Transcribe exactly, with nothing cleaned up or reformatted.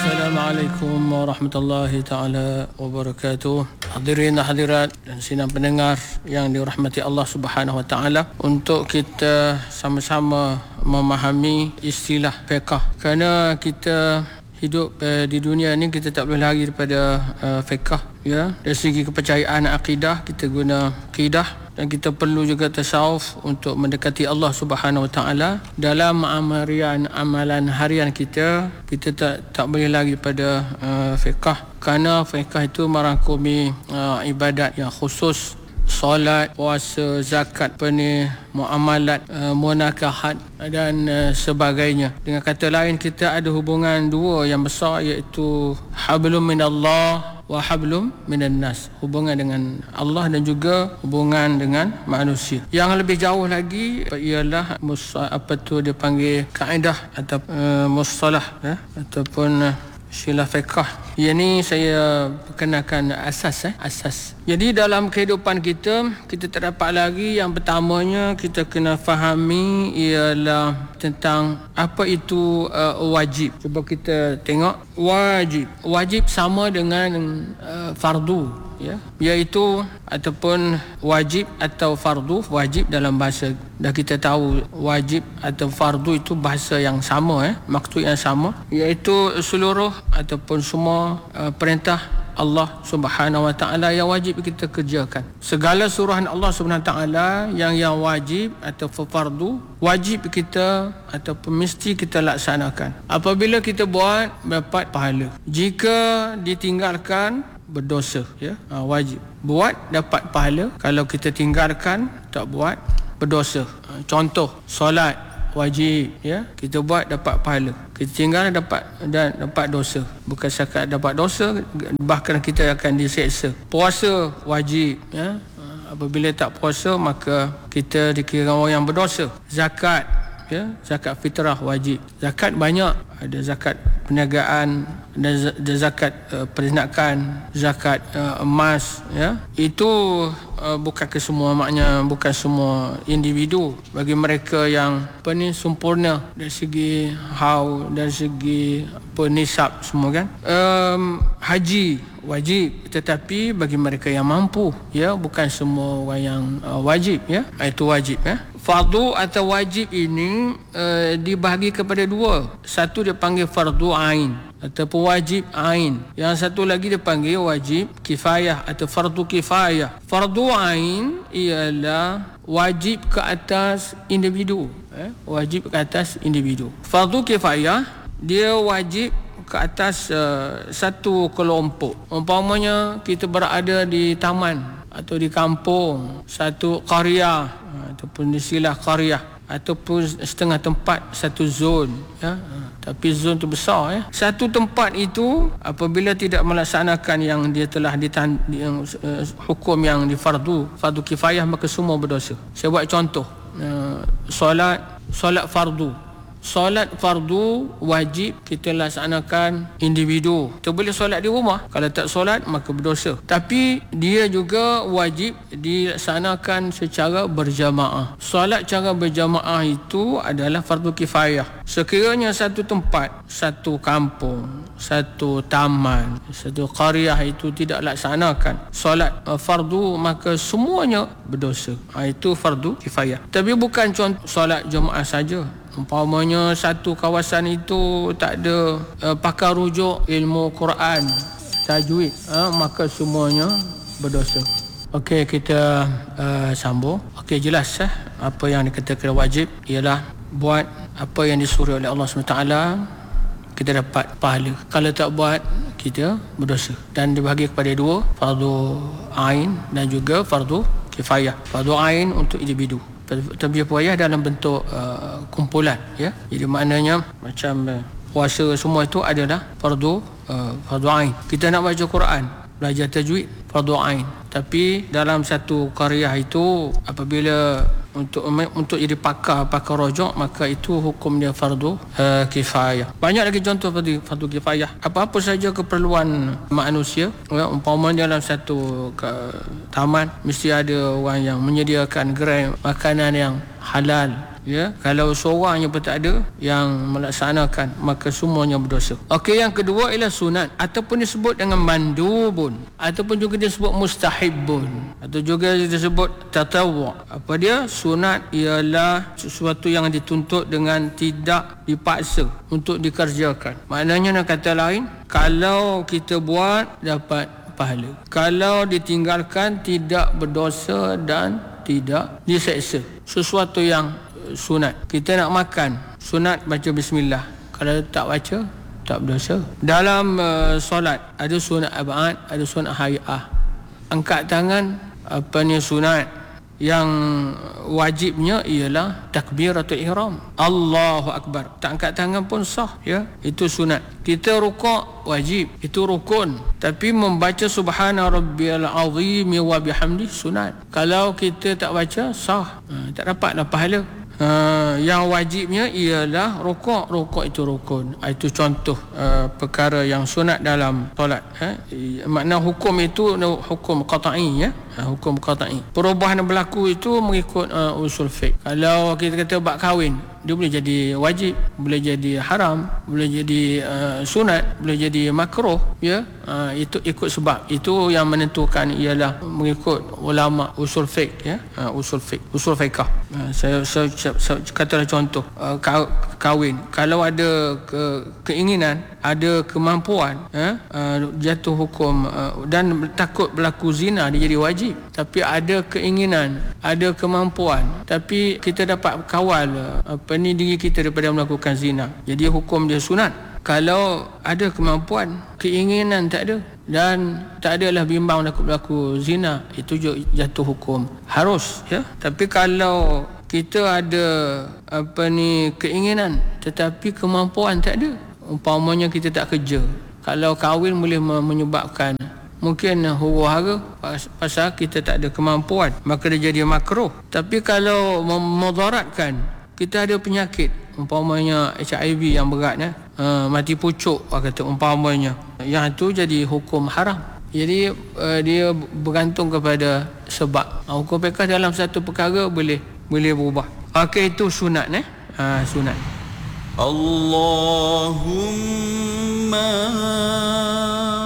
Assalamualaikum warahmatullahi taala wabarakatuh. Hadirin hadirat dan sidang pendengar yang dirahmati Allah Subhanahu wa taala, untuk kita sama-sama memahami istilah fiqh. Kerana kita hidup uh, di dunia ni, kita tak boleh lari daripada uh, fiqh, ya. Dari segi kepercayaan akidah, kita guna akidah, dan kita perlu juga tasawuf untuk mendekati Allah Subhanahu wa taala. Dalam amalian amalan harian kita, kita tak tak boleh lagi pada uh, fiqh, kerana fiqh itu merangkumi uh, ibadat yang khusus, solat, puasa, zakat, penih, muamalat, uh, munakahat dan uh, sebagainya. Dengan kata lain, kita ada hubungan dua yang besar, iaitu hablum minallah wa hablum minan nas, hubungan dengan Allah dan juga hubungan dengan manusia. Yang lebih jauh lagi ialah musa, apa tu dia panggil kaedah atau uh, mustalah, ya, ataupun uh, istilah fiqh. Yang ni saya perkenalkan asas eh asas. Jadi dalam kehidupan kita, kita tak dapat lagi, yang pertamanya kita kena fahami ialah tentang apa itu uh, wajib. Cuba kita tengok wajib. Wajib sama dengan uh, fardu, ya, iaitu ataupun wajib atau fardu. Wajib dalam bahasa, dah kita tahu wajib atau fardu itu bahasa yang sama, eh maksud yang sama, iaitu seluruh ataupun semua uh, perintah Allah Subhanahu wa taala yang wajib kita kerjakan. Segala suruhan Allah Subhanahu wa taala yang yang wajib atau fardu, wajib kita ataupun mesti kita laksanakan. Apabila kita buat, dapat pahala. Jika ditinggalkan, berdosa, ya. Ha, wajib buat, dapat pahala. Kalau kita tinggalkan, tak buat, berdosa. Ha, contoh solat wajib, ya, kita buat dapat pahala, kita tinggal dapat dan dapat dosa. Bukan sekadar dapat dosa, bahkan kita akan diseksa. Puasa wajib, ya, apabila tak puasa maka kita dikira orang yang berdosa. Zakat, ya, zakat fitrah wajib. Zakat banyak, ada zakat perniagaan, ada zakat uh, perinakan, zakat uh, emas, ya. Itu uh, bukan ke semua, maknanya bukan semua individu. Bagi mereka yang apa ni sempurna dari segi haul, dari segi apa nisab semua, kan. Um, haji wajib, tetapi bagi mereka yang mampu, ya, bukan semua orang yang uh, wajib, ya. Itu wajib, ya. Fardu atau wajib ini uh, dibahagi kepada dua. Satu dia panggil fardu ain ataupun wajib ain. Yang satu lagi dia panggil wajib kifayah atau fardu kifayah. Fardu ain ialah wajib ke atas individu, eh? wajib ke atas individu. Fardu kifayah dia wajib ke atas uh, satu kelompok. Umpamanya kita berada di taman atau di kampung, satu qaryah ataupun istilah qaryah, ataupun setengah tempat, satu zon, ya. Tapi zon tu besar, ya. Satu tempat itu apabila tidak melaksanakan yang dia telah ditan, yang, uh, hukum yang di fardu fardu kifayah, maka semua berdosa. Saya buat contoh, uh, solat solat fardu. Solat fardu wajib kita laksanakan individu. Kita boleh solat di rumah. Kalau tak solat, maka berdosa. Tapi dia juga wajib dilaksanakan secara berjamaah. Solat cara berjamaah itu adalah fardu kifayah. Sekiranya satu tempat, satu kampung, satu taman, satu qaryah itu tidak laksanakan solat uh, fardu, maka semuanya berdosa. Ha, itu fardu kifayah. Tapi bukan contoh solat jemaah saja. Umpamanya satu kawasan itu tak ada uh, pakar rujuk ilmu Quran, tajwid, uh, maka semuanya berdosa. Okey, kita uh, sambung. Okey, jelas eh? Apa yang dikatakan wajib ialah buat apa yang disuruh oleh Allah subhanahu wa taala, kita dapat pahala. Kalau tak buat, kita berdosa. Dan dibahagi kepada dua, fardu ain dan juga fardu kifayah. Fardu ain untuk individu, tarbiyah puayah dalam bentuk uh, kumpulan, ya. Jadi maknanya macam uh, puasa semua itu adalah fardu uh, fardu ain. Kita nak baca Quran, belajar tajwid, fardu ain. Tapi dalam satu qaryah itu, apabila untuk untuk jadi pakar pakar rojok, maka itu hukum dia fardu uh, kifayah. Banyak lagi contoh fardu, fardu kifayah. Apa-apa saja keperluan manusia, ya, umpamanya dalam satu ke, taman mesti ada orang yang menyediakan gerai makanan yang halal, ya. Kalau seorang yang pun tak ada yang melaksanakan, maka semuanya berdosa. Okey, yang kedua ialah sunat ataupun disebut dengan mandubun, ataupun juga disebut mustahibun, atau juga disebut tatawwu'. Apa dia? Sunat ialah sesuatu yang dituntut dengan tidak dipaksa untuk dikerjakan. Maknanya dengan kata lain, kalau kita buat dapat pahala, kalau ditinggalkan tidak berdosa dan tidak diseksa. Sesuatu yang sunat. Kita nak makan, sunat baca bismillah. Kalau tak baca, tak berdosa. Dalam uh, solat ada sunat ab'ad, ada sunat hay'ah. Angkat tangan, apa ni sunat. Yang wajibnya ialah takbiratul ihram, Allahu akbar. Tak angkat tangan pun sah, ya. Itu sunat. Kita rukuk wajib, itu rukun. Tapi membaca subhana rabbiyal azim wa bihamdi sunat. Kalau kita tak baca, sah. Ha, tak dapatlah pahala. Uh, yang wajibnya ialah rukuk. Rukuk itu rukun. Itu contoh uh, perkara yang sunat dalam solat. Eh? Makna hukum itu hukum qata'i, ya. Uh, hukum qata'i. Perubahan yang berlaku itu mengikut uh, usul fiqh. Kalau kita kata bab kahwin, dia boleh jadi wajib, boleh jadi haram, boleh jadi uh, sunat, boleh jadi makruh, ya. Uh, itu ikut sebab. Itu yang menentukan ialah mengikut ulama usul fiqh, ya. Uh, usul fiqh, usul fiqh. Uh, saya, saya, saya katalah contoh uh, kahwin. Kalau ada ke, keinginan, ada kemampuan, uh, uh, jatuh hukum uh, dan takut berlaku zina, dia jadi wajib. Tapi ada keinginan, ada kemampuan, tapi kita dapat kawal uh, apa ni diri kita daripada melakukan zina, jadi hukum dia sunat. Kalau ada kemampuan, keinginan tak ada, dan tak adalah bimbang berlaku, berlaku zina, itu jatuh hukum harus, ya. Tapi kalau kita ada apa ni keinginan tetapi kemampuan tak ada, umpamanya kita tak kerja, kalau kahwin boleh menyebabkan mungkin huru-hara pasal kita tak ada kemampuan, maka dia jadi makruh. Tapi kalau memudaratkan, kita ada penyakit, umpamanya H I V yang berat, ya, uh, mati pucuk, kata umpamanya, yang itu jadi hukum haram. Jadi uh, dia bergantung kepada sebab. Uh, hukum fiqh dalam satu perkara boleh boleh berubah. Okey, itu sunat, eh? Uh, sunat. Allahumma